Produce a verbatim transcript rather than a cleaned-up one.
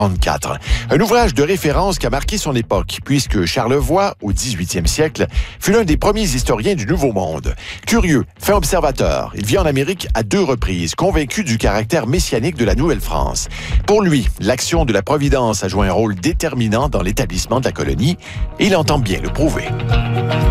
trente-quatre. Un ouvrage de référence qui a marqué son époque, puisque Charlevoix, au dix-huitième siècle, fut l'un des premiers historiens du Nouveau Monde. Curieux, fin observateur, il vit en Amérique à deux reprises, convaincu du caractère messianique de la Nouvelle-France. Pour lui, l'action de la Providence a joué un rôle déterminant dans l'établissement de la colonie, et il entend bien le prouver.